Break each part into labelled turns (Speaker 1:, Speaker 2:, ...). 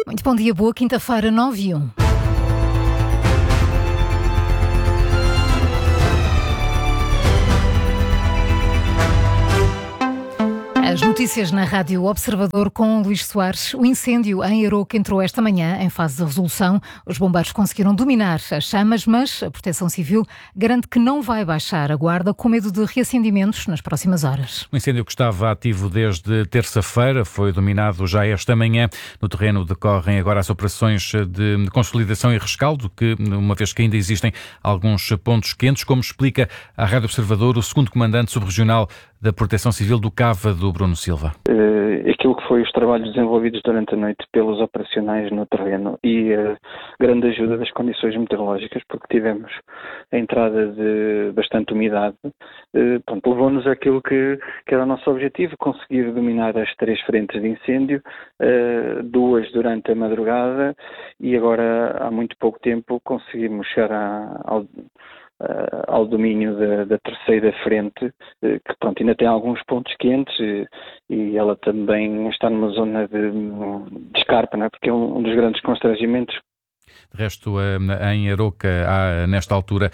Speaker 1: Muito bom dia, boa quinta-feira, 9:01. As notícias na Rádio Observador com Luís Soares. O incêndio em Aroca entrou esta manhã em fase de resolução. Os bombeiros conseguiram dominar as chamas, mas a Proteção Civil garante que não vai baixar a guarda com medo de reacendimentos nas próximas horas.
Speaker 2: O incêndio que estava ativo desde terça-feira foi dominado já esta manhã. No terreno decorrem agora as operações de consolidação e rescaldo, que, uma vez que ainda existem alguns pontos quentes, como explica à Rádio Observador o segundo comandante subregional da Proteção Civil do Cávado, Bruno Silva.
Speaker 3: Aquilo que foi os trabalhos desenvolvidos durante a noite pelos operacionais no terreno e a grande ajuda das condições meteorológicas, porque tivemos a entrada de bastante umidade, levou-nos àquilo que era o nosso objetivo, conseguir dominar as 3 frentes de incêndio, 2 durante a madrugada e agora há muito pouco tempo conseguimos chegar ao domínio da terceira frente, que ainda tem alguns pontos quentes e ela também está numa zona de escarpa, não é? Porque é um dos grandes constrangimentos.
Speaker 2: De resto, em Aroca há, nesta altura,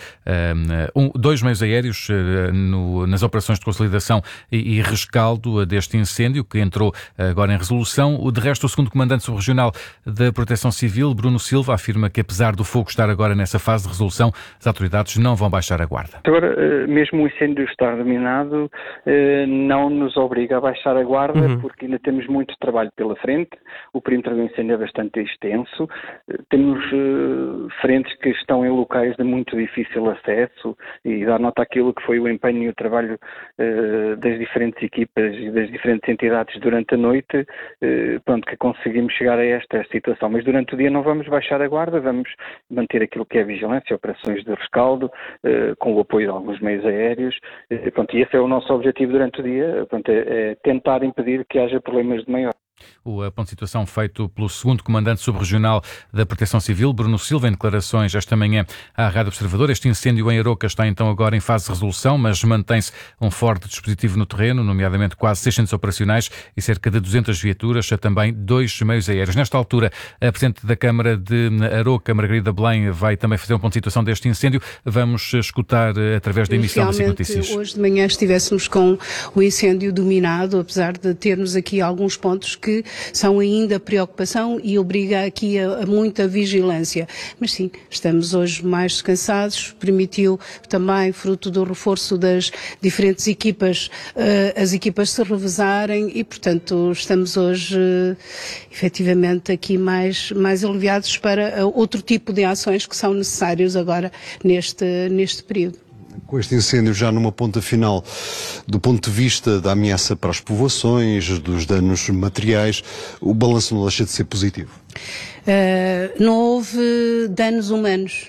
Speaker 2: 2 meios aéreos nas operações de consolidação e rescaldo deste incêndio, que entrou agora em resolução. De resto, o segundo comandante subregional da Proteção Civil, Bruno Silva, afirma que, apesar do fogo estar agora nessa fase de resolução, as autoridades não vão baixar a guarda.
Speaker 3: Agora, mesmo o incêndio estar dominado, não nos obriga a baixar a guarda, porque ainda temos muito trabalho pela frente. O perímetro do incêndio é bastante extenso. Temos frentes que estão em locais de muito difícil acesso e dá nota àquilo que foi o empenho e o trabalho das diferentes equipas e das diferentes entidades durante a noite, que conseguimos chegar a esta situação. Mas durante o dia não vamos baixar a guarda, vamos manter aquilo que é a vigilância, operações de rescaldo, com o apoio de alguns meios aéreos, e esse é o nosso objetivo durante o dia, é tentar impedir que haja problemas de maior.
Speaker 2: O ponto de situação feito pelo segundo comandante subregional da Proteção Civil, Bruno Silva, em declarações esta manhã à Rádio Observador. Este incêndio em Aroca está então agora em fase de resolução, mas mantém-se um forte dispositivo no terreno, nomeadamente quase 600 operacionais e cerca de 200 viaturas, também 2 meios aéreos. Nesta altura, a Presidente da Câmara de Aroca, Margarida Belém, vai também fazer um ponto de situação deste incêndio. Vamos escutar através da emissão das notícias.
Speaker 4: Hoje de manhã estivéssemos com o incêndio dominado, apesar de termos aqui alguns pontos que são ainda preocupação e obriga aqui a muita vigilância. Mas sim, estamos hoje mais descansados, permitiu também, fruto do reforço das diferentes equipas, as equipas se revezarem e, portanto, estamos hoje efetivamente aqui mais aliviados para outro tipo de ações que são necessárias agora neste período.
Speaker 5: Com este incêndio já numa ponta final, do ponto de vista da ameaça para as povoações, dos danos materiais, o balanço não deixa de ser positivo?
Speaker 4: Não houve danos humanos.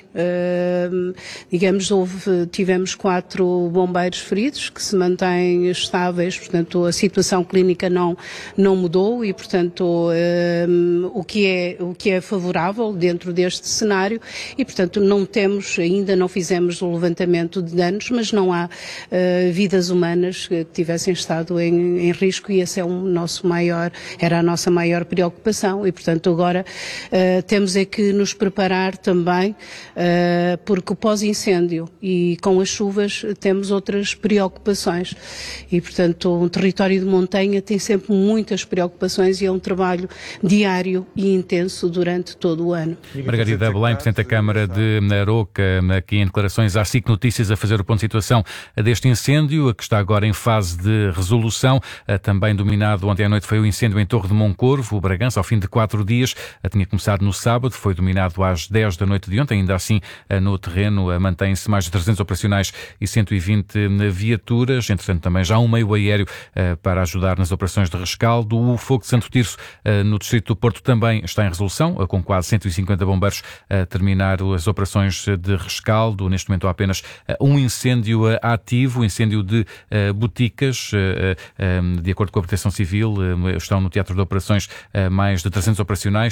Speaker 4: Tivemos 4 bombeiros feridos que se mantêm estáveis, portanto a situação clínica não mudou e, portanto, o que é favorável dentro deste cenário e, portanto, ainda não fizemos o levantamento de danos, mas não há vidas humanas que tivessem estado em risco e esse é era a nossa maior preocupação e, portanto, agora temos é que nos preparar também, porque o pós-incêndio e com as chuvas temos outras preocupações e, portanto, um território de montanha tem sempre muitas preocupações e é um trabalho diário e intenso durante todo o ano.
Speaker 2: Margarida Belém, Presidente da Câmara de Aroca, aqui em declarações à SIC Notícias a fazer o ponto de situação deste incêndio, que está agora em fase de resolução. Também dominado ontem à noite foi o incêndio em Torre de Moncorvo, o Bragança, ao fim de 4 dias. Tinha começado no sábado, foi dominado às 10 da noite de ontem, ainda assim no terreno mantém-se mais de 300 operacionais e 120 viaturas, entretanto também já um meio aéreo para ajudar nas operações de rescaldo. O fogo de Santo Tirso, no distrito do Porto, também está em resolução, com quase 150 bombeiros a terminar as operações de rescaldo. Neste momento há apenas um incêndio ativo, incêndio de boticas, de acordo com a Proteção Civil, estão no teatro de operações mais de 300 operacionais, também mais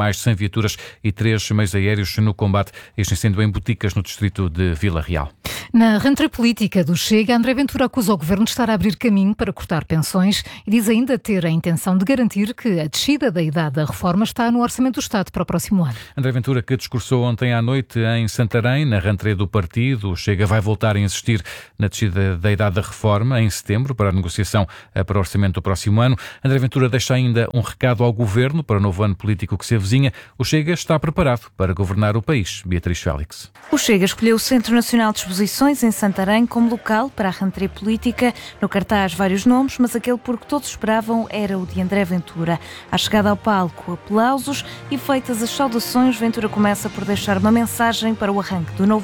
Speaker 2: mais de 100 viaturas e 3 meios aéreos no combate a este incêndio em Boticas, no distrito de Vila Real.
Speaker 1: Na rentrée política do Chega, André Ventura acusa o governo de estar a abrir caminho para cortar pensões e diz ainda ter a intenção de garantir que a descida da idade da reforma está no Orçamento do Estado para o próximo ano.
Speaker 2: André Ventura, que discursou ontem à noite em Santarém, na rentrée do partido, o Chega vai voltar a insistir na descida da idade da reforma em setembro para a negociação para o Orçamento do próximo ano. André Ventura deixa ainda um recado ao governo para o novo ano político que se avizinha. O Chega está preparado para governar o país. Beatriz Félix.
Speaker 6: O Chega escolheu o Centro Nacional de Exposições em Santarém como local para a rentrée política. No cartaz vários nomes, mas aquele por que todos esperavam era o de André Ventura. À chegada ao palco, aplausos e feitas as saudações, Ventura começa por deixar uma mensagem para o arranque do novo